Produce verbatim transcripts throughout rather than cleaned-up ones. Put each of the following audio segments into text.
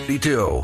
eighty-two.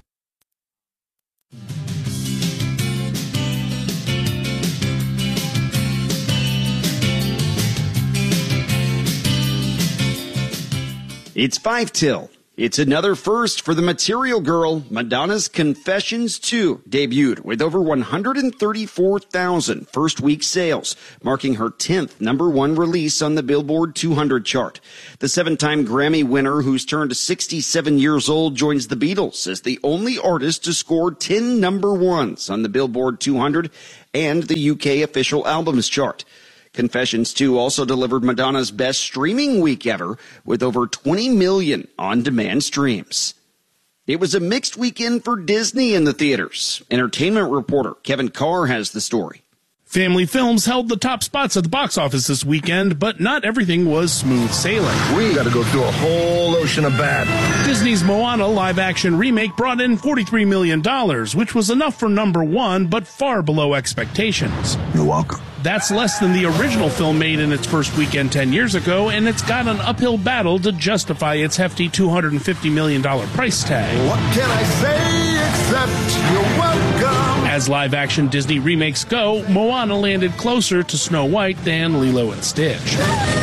It's five till. It's another first for the Material Girl. Madonna's Confessions two debuted with over one hundred thirty-four thousand first-week sales, marking her tenth number one release on the Billboard two hundred chart. The seven-time Grammy winner, who's turned sixty-seven years old, joins the Beatles as the only artist to score ten number ones on the Billboard two hundred and the U K official albums chart. Confessions two also delivered Madonna's best streaming week ever, with over twenty million on-demand streams. It was a mixed weekend for Disney in the theaters. Entertainment reporter Kevin Carr has the story. Family films held the top spots at the box office this weekend, but not everything was smooth sailing. We got to go through a whole ocean of bad. Disney's Moana live-action remake brought in forty-three million dollars, which was enough for number one, but far below expectations. You're welcome. That's less than the original film made in its first weekend ten years ago, and it's got an uphill battle to justify its hefty two hundred fifty million dollars price tag. What can I say except you're welcome? As live-action Disney remakes go, Moana landed closer to Snow White than Lilo and Stitch.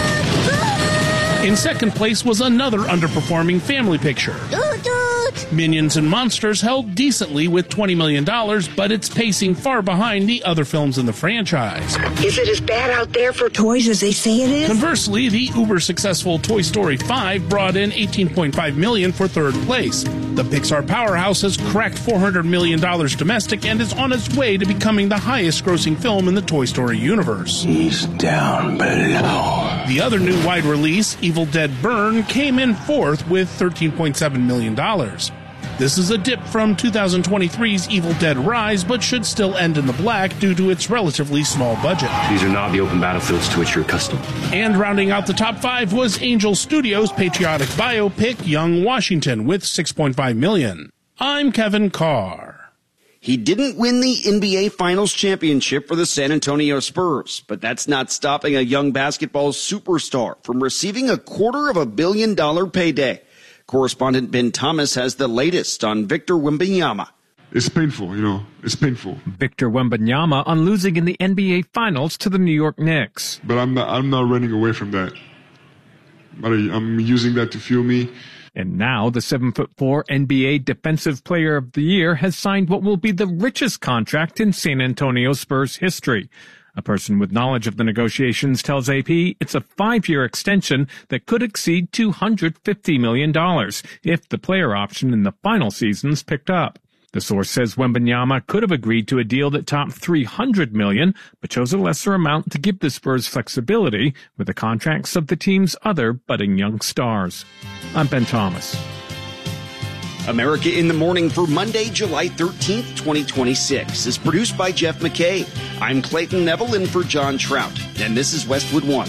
In second place was another underperforming family picture. Minions and Monsters held decently with twenty million dollars, but it's pacing far behind the other films in the franchise. Is it as bad out there for toys as they say it is? Conversely, the uber-successful Toy Story five brought in eighteen point five million dollars for third place. The Pixar powerhouse has cracked four hundred million dollars domestic and is on its way to becoming the highest-grossing film in the Toy Story universe. He's down below. The other new wide release, Evil Dead Burn, came in fourth with thirteen point seven million dollars. This is a dip from two thousand twenty-three's Evil Dead Rise, but should still end in the black due to its relatively small budget. These are not the open battlefields to which you're accustomed. And rounding out the top five was Angel Studios' patriotic biopic, Young Washington, with six point five million dollars. I'm Kevin Carr. He didn't win the N B A Finals championship for the San Antonio Spurs, but that's not stopping a young basketball superstar from receiving a quarter of a billion dollar payday. Correspondent Ben Thomas has the latest on Victor Wembanyama. It's painful, you know, it's painful. Victor Wembanyama on losing in the N B A Finals to the New York Knicks. But I'm not, I'm not running away from that. But I'm using that to fuel me. And now the seven foot four N B A Defensive Player of the Year has signed what will be the richest contract in San Antonio Spurs history. A person with knowledge of the negotiations tells A P it's a five-year extension that could exceed two hundred fifty million dollars if the player option in the final season's picked up. The source says Wembanyama could have agreed to a deal that topped three hundred million dollars, but chose a lesser amount to give the Spurs flexibility with the contracts of the team's other budding young stars. I'm Ben Thomas. America in the Morning for Monday, July thirteenth, twenty twenty-six is produced by Jeff McKay. I'm Clayton Neville in for John Trout, and this is Westwood One.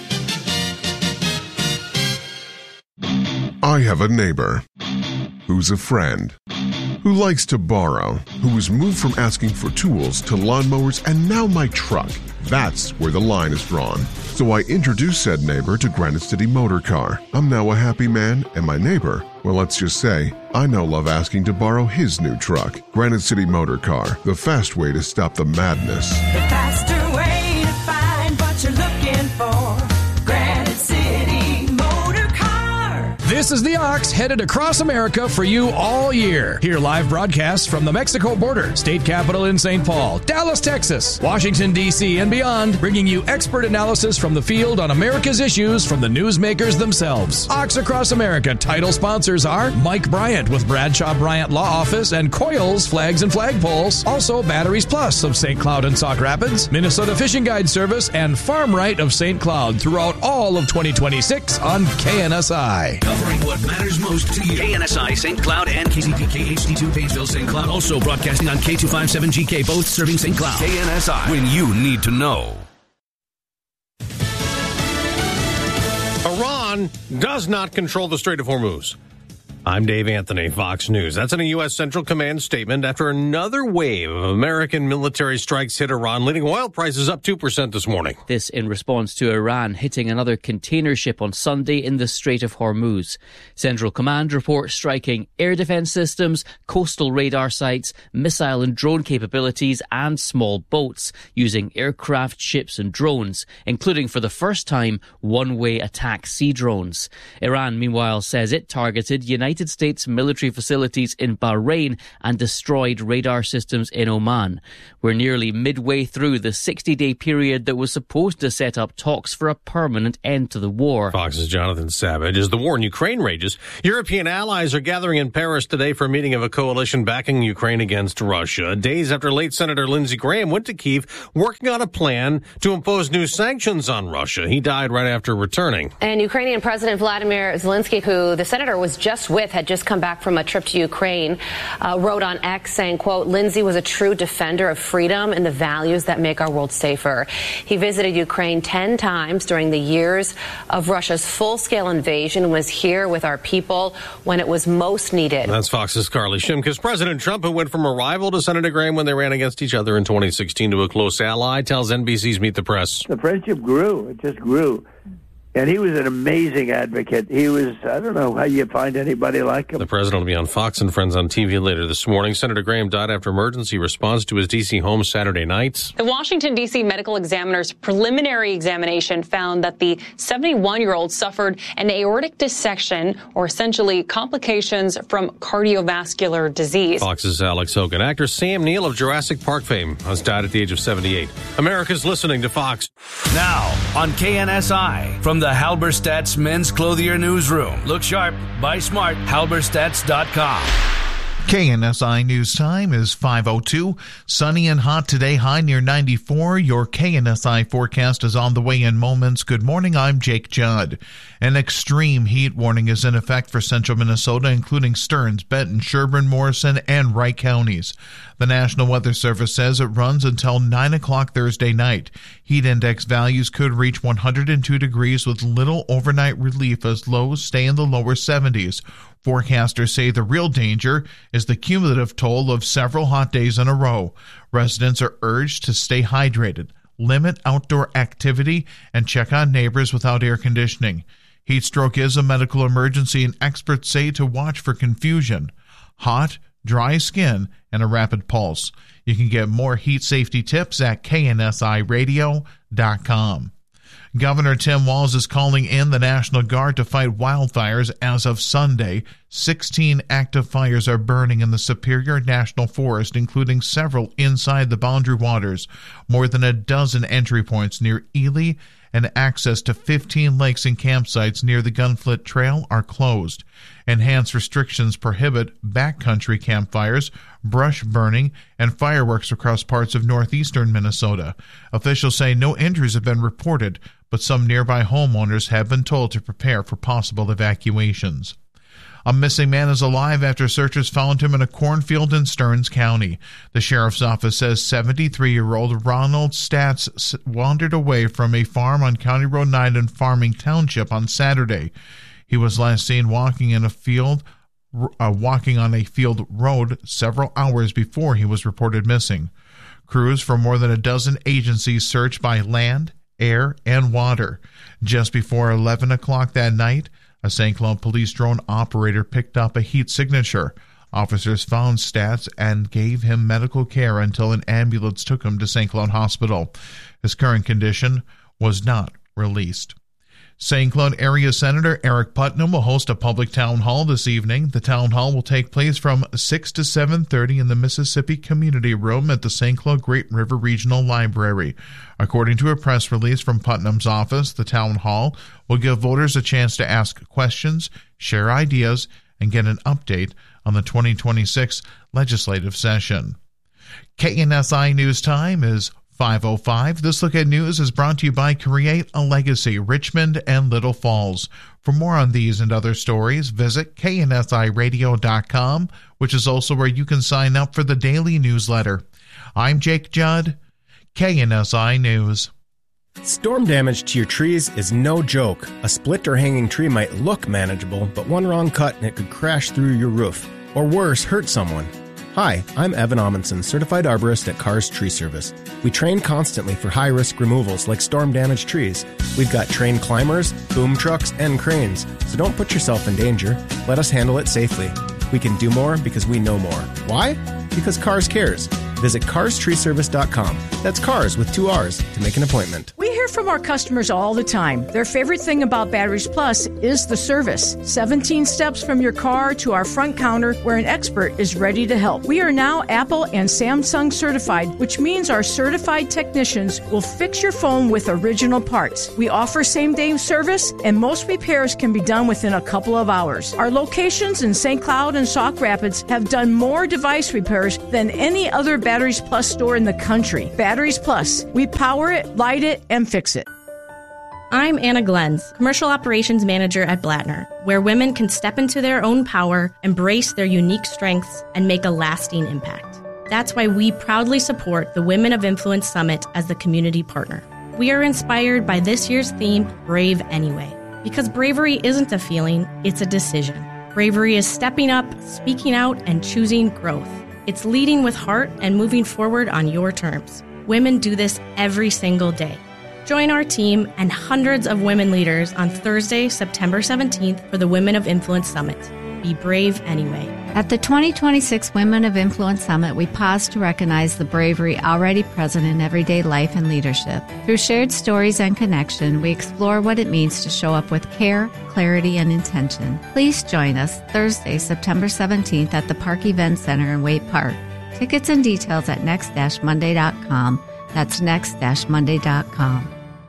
I have a neighbor who's a friend, who likes to borrow, who was moved from asking for tools to lawnmowers and now my truck. That's where the line is drawn. So I introduced said neighbor to Granite City Motor Car. I'm now a happy man, and my neighbor, well, let's just say, I now love asking to borrow his new truck. Granite City Motor Car, the fast way to stop the madness. The faster way to find what you're looking for. Granite City Motor Car. This is the Ox headed across America for you all year. Hear live broadcasts from the Mexico border, state capital in Saint Paul, Dallas, Texas, Washington, D C, and beyond, bringing you expert analysis from the field on America's issues from the newsmakers themselves. Ox Across America title sponsors are Mike Bryant with Bradshaw Bryant Law Office and Coils Flags and Flagpoles. Also Batteries Plus of Saint Cloud and Sauk Rapids, Minnesota Fishing Guide Service, and Farm Right of Saint Cloud throughout all of twenty twenty-six on K N S I. Covering what matters most to you. K N S I, Saint Cloud, and K C P K H D two, Painesville, Saint Cloud. Also broadcasting on K two fifty-seven G K, both serving Saint Cloud. K N S I, when you need to know. Iran does not control the Strait of Hormuz. I'm Dave Anthony, Fox News. That's in a U S. Central Command statement after another wave of American military strikes hit Iran, leading oil prices up two percent this morning. This in response to Iran hitting another container ship on Sunday in the Strait of Hormuz. Central Command reports striking air defense systems, coastal radar sites, missile and drone capabilities, and small boats using aircraft, ships and drones, including for the first time one-way attack sea drones. Iran, meanwhile, says it targeted United United States military facilities in Bahrain and destroyed radar systems in Oman. We're nearly midway through the sixty-day period that was supposed to set up talks for a permanent end to the war. Fox's Jonathan Savage. As the war in Ukraine rages, European allies are gathering in Paris today for a meeting of a coalition backing Ukraine against Russia. Days after late Senator Lindsey Graham went to Kyiv working on a plan to impose new sanctions on Russia. He died right after returning. And Ukrainian President Vladimir Zelensky, who the senator was just with, had just come back from a trip to Ukraine, uh, wrote on X saying, quote, Lindsey was a true defender of freedom and the values that make our world safer. He visited Ukraine ten times during the years of Russia's full-scale invasion and was here with our people when it was most needed. That's Fox's Carly Shimkus. President Trump, who went from a rival to Senator Graham when they ran against each other in twenty sixteen to a close ally, tells N B C's Meet the Press. The friendship grew. It just grew. And he was an amazing advocate. He was, I don't know how you find anybody like him. The president will be on Fox and Friends on T V later this morning. Senator Graham died after emergency response to his D C home Saturday night. The Washington, D C medical examiner's preliminary examination found that the seventy-one-year-old suffered an aortic dissection, or essentially complications from cardiovascular disease. Fox's Alex Hogan. Actor Sam Neill of Jurassic Park fame has died at the age of seventy-eight. America's listening to Fox. Now on K N S I, from the Halberstadt's Men's Clothier Newsroom. Look sharp, buy smart, halberstadts dot com. K N S I News Time is five oh two. Sunny and hot today, high near ninety-four. Your K N S I forecast is on the way in moments. Good morning, I'm Jake Judd. An extreme heat warning is in effect for central Minnesota, including Stearns, Benton, Sherburne, Morrison, and Wright counties. The National Weather Service says it runs until nine o'clock Thursday night. Heat index values could reach one hundred two degrees with little overnight relief as lows stay in the lower seventies. Forecasters say the real danger is the cumulative toll of several hot days in a row. Residents are urged to stay hydrated, limit outdoor activity, and check on neighbors without air conditioning. Heat stroke is a medical emergency, and experts say to watch for confusion, hot, dry skin, and a rapid pulse. You can get more heat safety tips at K N S I radio dot com. Governor Tim Walz is calling in the National Guard to fight wildfires as of Sunday. sixteen active fires are burning in the Superior National Forest, including several inside the Boundary Waters. More than a dozen entry points near Ely and access to fifteen lakes and campsites near the Gunflint Trail are closed. Enhanced restrictions prohibit backcountry campfires, brush burning, and fireworks across parts of northeastern Minnesota. Officials say no injuries have been reported, but some nearby homeowners have been told to prepare for possible evacuations. A missing man is alive after searchers found him in a cornfield in Stearns County. The sheriff's office says seventy-three-year-old Ronald Statz wandered away from a farm on County Road nine in Farming Township on Saturday. He was last seen walking in a field, uh, walking on a field road several hours before he was reported missing. Crews from more than a dozen agencies searched by land, air, and water. Just before eleven o'clock that night, a Saint Cloud police drone operator picked up a heat signature. Officers found Statz and gave him medical care until an ambulance took him to Saint Cloud Hospital. His current condition was not released. Saint Cloud Area Senator Eric Putnam will host a public town hall this evening. The town hall will take place from six to seven thirty in the Mississippi Community Room at the Saint Cloud Great River Regional Library. According to a press release from Putnam's office, the town hall will give voters a chance to ask questions, share ideas, and get an update on the twenty twenty-six legislative session. K N S I News Time is five oh five. This Look at News is brought to you by Create a Legacy, Richmond and Little Falls. For more on these and other stories, visit K N S I radio dot com, which is also where you can sign up for the daily newsletter. I'm Jake Judd, K N S I News. Storm damage to your trees is no joke. A split or hanging tree might look manageable, but one wrong cut and it could crash through your roof. Or worse, hurt someone. Hi, I'm Evan Amundsen, certified arborist at Cars Tree Service. We train constantly for high-risk removals like storm-damaged trees. We've got trained climbers, boom trucks, and cranes, so don't put yourself in danger. Let us handle it safely. We can do more because we know more. Why? Because Cars cares. Visit cars tree service dot com. That's cars with two R's to make an appointment. We hear from our customers all the time. Their favorite thing about Batteries Plus is the service. seventeen steps from your car to our front counter where an expert is ready to help. We are now Apple and Samsung certified, which means our certified technicians will fix your phone with original parts. We offer same-day service, and most repairs can be done within a couple of hours. Our locations in Saint Cloud and Sauk Rapids have done more device repairs than any other Batteries Plus store in the country. Batteries Plus. We power it, light it, and fix it. I'm Anna Glenz, Commercial Operations Manager at Blattner, where women can step into their own power, embrace their unique strengths, and make a lasting impact. That's why we proudly support the Women of Influence Summit as the community partner. We are inspired by this year's theme, Brave Anyway, because bravery isn't a feeling, it's a decision. Bravery is stepping up, speaking out, and choosing growth. It's leading with heart and moving forward on your terms. Women do this every single day. Join our team and hundreds of women leaders on Thursday, September seventeenth for the Women of Influence Summit. Be brave anyway. At the twenty twenty-six Women of Influence Summit, we pause to recognize the bravery already present in everyday life and leadership. Through shared stories and connection, we explore what it means to show up with care, clarity, and intention. Please join us Thursday, September seventeenth at the Park Event Center in Waite Park. Tickets and details at next dash monday dot com. That's next dash monday dot com.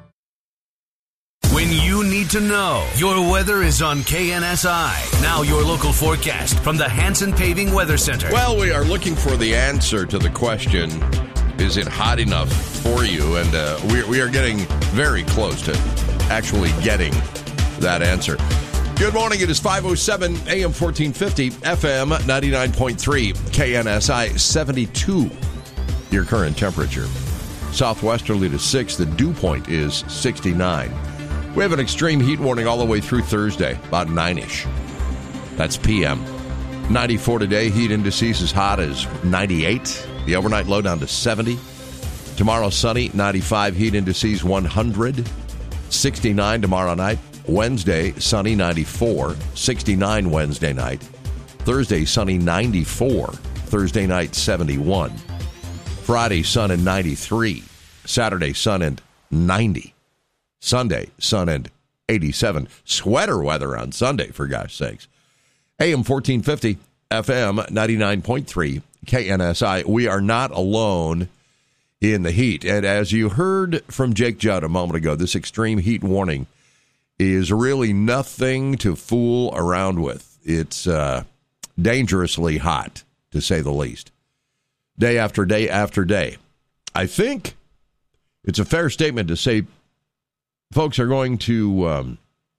When you need to know, your weather is on K N S I. Now your local forecast from the Hanson Paving Weather Center. Well, we are looking for the answer to the question, is it hot enough for you? And uh, we, we are getting very close to actually getting that answer. Good morning. It is five oh seven, A M fourteen fifty, F M ninety-nine point three, K N S I, seventy-two. Your current temperature. Southwesterly to six. The dew point is sixty-nine. We have an extreme heat warning all the way through Thursday, about nine-ish. That's P M. ninety-four today. Heat indices as hot as ninety-eight. The overnight low down to seventy. Tomorrow sunny, ninety-five. Heat indices one hundred. sixty-nine tomorrow night. Wednesday, sunny, ninety-four. sixty-nine Wednesday night. Thursday, sunny, ninety-four. Thursday night, seventy-one. Friday, sun and ninety-three. Saturday, sun and ninety. Sunday, sun and eighty-seven. Sweater weather on Sunday, for gosh sakes. A M fourteen fifty, F M ninety-nine point three, K N S I. We are not alone in the heat. And as you heard from Jake Judd a moment ago, this extreme heat warning is really nothing to fool around with. It's uh, dangerously hot, to say the least. Day after day after day. I think it's a fair statement to say folks are going to um,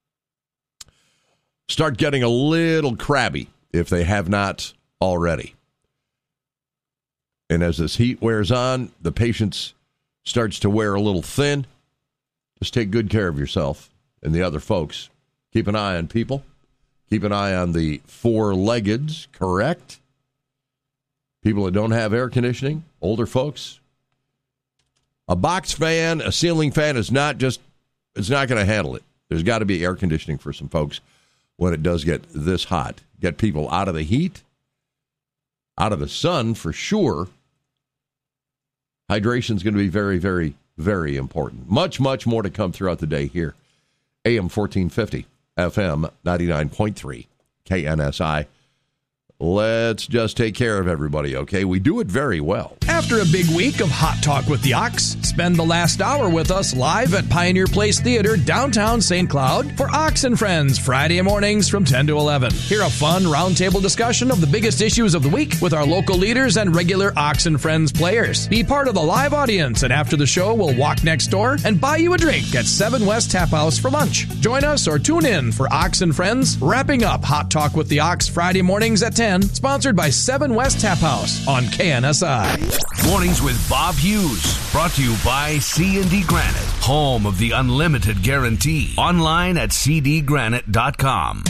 start getting a little crabby if they have not already. And as this heat wears on, the patience starts to wear a little thin. Just take good care of yourself and the other folks. Keep an eye on people. Keep an eye on the four-leggeds, correct? People that don't have air conditioning, older folks. A box fan, a ceiling fan is not just, it's not going to handle it. There's got to be air conditioning for some folks when it does get this hot. Get people out of the heat, out of the sun for sure. Hydration is going to be very, very, very important. Much, much more to come throughout the day here. A M fourteen fifty, F M ninety-nine point three, K N S I. Let's just take care of everybody, okay? We do it very well. After a big week of Hot Talk with the Ox, spend the last hour with us live at Pioneer Place Theater, downtown Saint Cloud, for Ox and Friends, Friday mornings from ten to eleven. Hear a fun roundtable discussion of the biggest issues of the week with our local leaders and regular Ox and Friends players. Be part of the live audience, and after the show, we'll walk next door and buy you a drink at seven West Tap House for lunch. Join us or tune in for Ox and Friends, wrapping up Hot Talk with the Ox Friday mornings at ten. Sponsored by seven West Tap House on K N S I. Mornings with Bob Hughes. Brought to you by C and D Granite, home of the unlimited guarantee. Online at c d granite dot com.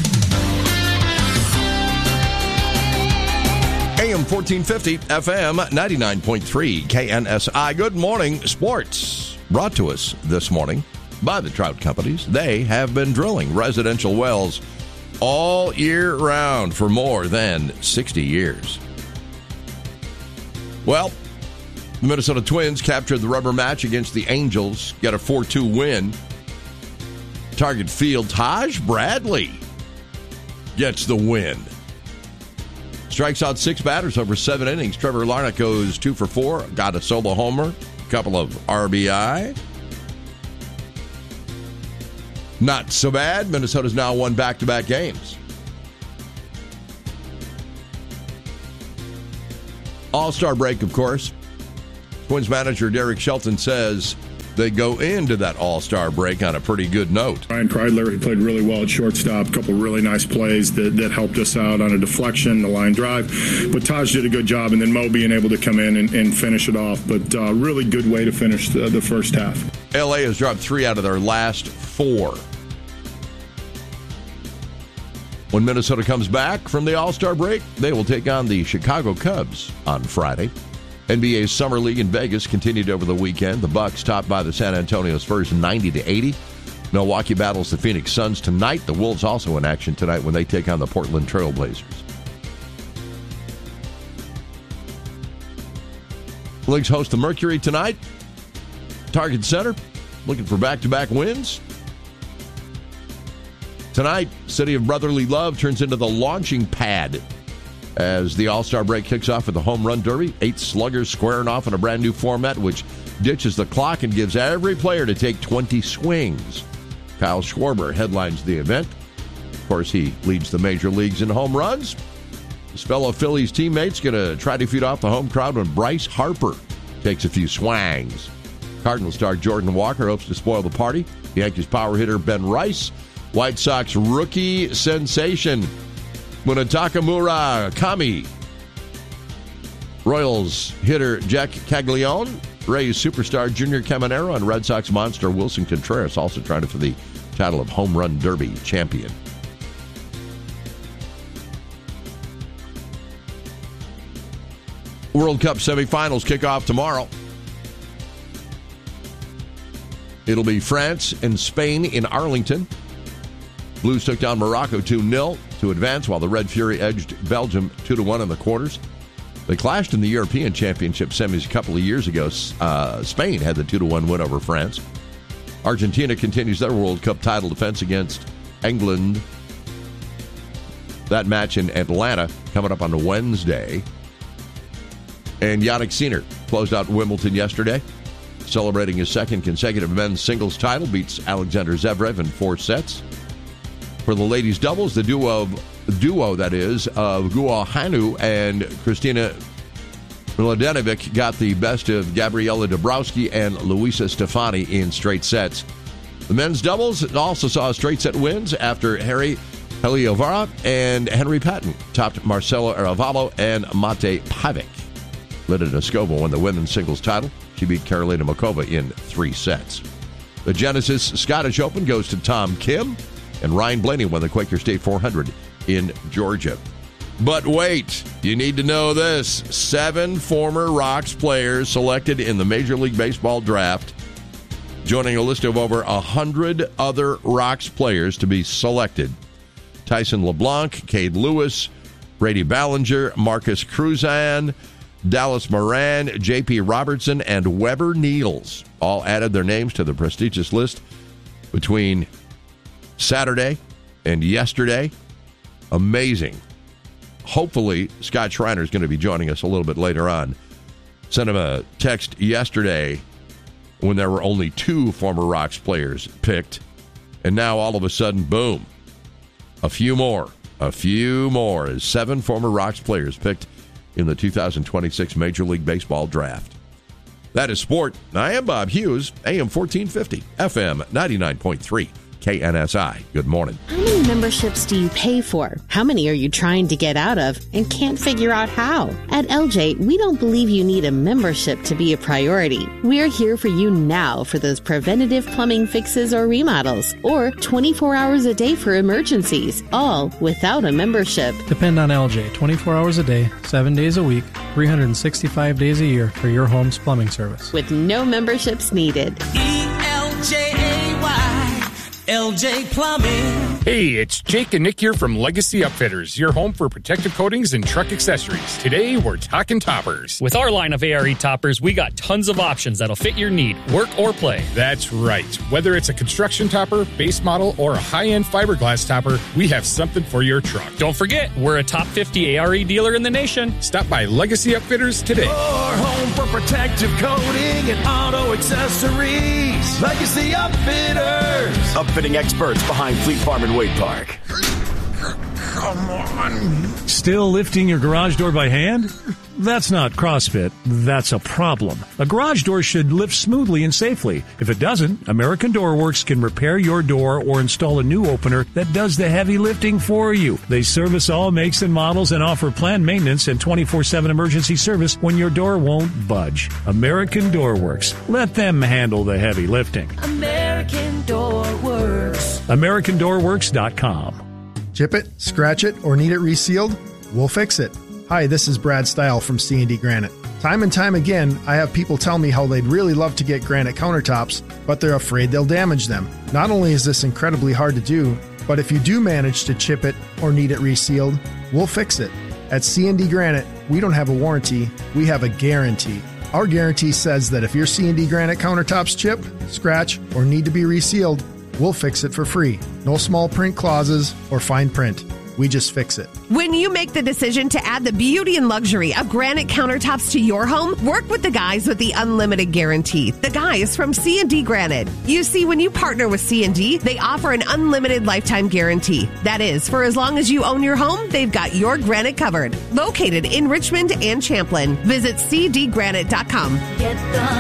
A M fourteen fifty, F M ninety-nine point three, K N S I. Good morning, sports. Brought to us this morning by the Trout Companies. They have been drilling residential wells all year round for more than sixty years. Well, the Minnesota Twins captured the rubber match against the Angels, got a four two win. Target Field, Taj Bradley gets the win. Strikes out six batters over seven innings. Trevor Larnach goes two for four, got a solo homer, a couple of R B I. Not so bad. Minnesota's now won back-to-back games. All-Star break, of course. Twins manager Derek Shelton says they go into that All-Star break on a pretty good note. Ryan Kreidler, he played really well at shortstop. A couple really nice plays that, that helped us out on a deflection, the line drive. But Taj did a good job, and then Mo being able to come in and, and finish it off. But uh, really good way to finish the, the first half. L A has dropped three out of their last four. When Minnesota comes back from the All-Star break, they will take on the Chicago Cubs on Friday. N B A's Summer League in Vegas continued over the weekend. The Bucks topped by the San Antonio Spurs ninety to eighty. Milwaukee battles the Phoenix Suns tonight. The Wolves also in action tonight when they take on the Portland Trail Blazers. Leagues host the Mercury tonight. Target Center looking for back-to-back wins. Tonight, City of Brotherly Love turns into the launching pad as the All-Star break kicks off with the Home Run Derby. Eight sluggers squaring off in a brand new format, which ditches the clock and gives every player to take twenty swings. Kyle Schwarber headlines the event. Of course, he leads the major leagues in home runs. His fellow Phillies teammates going to try to feed off the home crowd when Bryce Harper takes a few swangs. Cardinals star Jordan Walker hopes to spoil the party. Yankees power hitter Ben Rice. White Sox rookie sensation Munetaka Murakami. Royals hitter Jack Caglione. Rays superstar Junior Caminero, and Red Sox monster Wilson Contreras also trying for the title of Home Run Derby champion. World Cup semifinals kick off tomorrow. It'll be France and Spain in Arlington. Blues took down Morocco two nil to advance, while the Red Fury edged Belgium two to one in the quarters. They clashed in the European Championship semis a couple of years ago. Uh, Spain had the two to one win over France. Argentina continues their World Cup title defense against England. That match in Atlanta coming up on Wednesday. And Jannik Sinner closed out Wimbledon yesterday, celebrating his second consecutive men's singles title, beats Alexander Zverev in four sets. For the ladies' doubles, the duo, of, duo that is, of Guo Hanu and Kristina Mladenovic got the best of Gabriela Dabrowski and Luisa Stefani in straight sets. The men's doubles also saw straight set wins after Harry Heliovara and Henry Patton topped Marcelo Arevalo and Mate Pavic. Lida Neskova won the women's singles title. She beat Karolina Muchova in three sets. The Genesis Scottish Open goes to Tom Kim. And Ryan Blaney won the Quaker State four hundred in Georgia. But wait, you need to know this. Seven former Rocks players selected in the Major League Baseball draft, joining a list of over one hundred other Rocks players to be selected. Tyson LeBlanc, Cade Lewis, Brady Ballinger, Marcus Cruzan, Dallas Moran, J P Robertson, and Weber Niels all added their names to the prestigious list between Saturday and yesterday. Amazing. Hopefully, Scott Schreiner is going to be joining us a little bit later on. Sent him a text yesterday when there were only two former Rocks players picked. And now, all of a sudden, boom, a few more. A few more as seven former Rocks players picked in the two thousand twenty-six Major League Baseball draft. That is sport. I am Bob Hughes, A M fourteen fifty, F M ninety-nine point three. K N S I. Good morning. How many memberships do you pay for? How many are you trying to get out of and can't figure out how? At L J, we don't believe you need a membership to be a priority. We're here for you now for those preventative plumbing fixes or remodels, or twenty-four hours a day for emergencies, all without a membership. Depend on L J twenty-four hours a day, seven days a week, three hundred sixty-five days a year for your home's plumbing service. With no memberships needed. E L J A Y, L J Plumbing. Hey, it's Jake and Nick here from Legacy Upfitters, your home for protective coatings and truck accessories. Today, we're talking toppers. With our line of A R E toppers, we got tons of options that'll fit your need, work or play. That's right. Whether it's a construction topper, base model, or a high-end fiberglass topper, we have something for your truck. Don't forget, we're a top fifty A R E dealer in the nation. Stop by Legacy Upfitters today. Your home for protective coating and auto accessories. Legacy Upfitters. Upfitting experts behind Fleet Farm and Wade Park. Come on. Still lifting your garage door by hand? That's not CrossFit. That's a problem. A garage door should lift smoothly and safely. If it doesn't, American Door Works can repair your door or install a new opener that does the heavy lifting for you. They service all makes and models and offer planned maintenance and twenty-four seven emergency service when your door won't budge. American Door Works. Let them handle the heavy lifting. American Door Works. American Door Works dot com. Chip it, scratch it, or need it resealed? We'll fix it. Hi, this is Brad Stile from C and D Granite. Time and time again, I have people tell me how they'd really love to get granite countertops, but they're afraid they'll damage them. Not only is this incredibly hard to do, but if you do manage to chip it or need it resealed, we'll fix it. At C and D Granite, we don't have a warranty, we have a guarantee. Our guarantee says that if your C and D Granite countertops chip, scratch, or need to be resealed, we'll fix it for free. No small print clauses or fine print. We just fix it. When you make the decision to add the beauty and luxury of granite countertops to your home, work with the guys with the unlimited guarantee. The guys from C and D Granite. You see, when you partner with C and D, they offer an unlimited lifetime guarantee. That is, for as long as you own your home, they've got your granite covered. Located in Richmond and Champlin. Visit C D granite dot com. Get the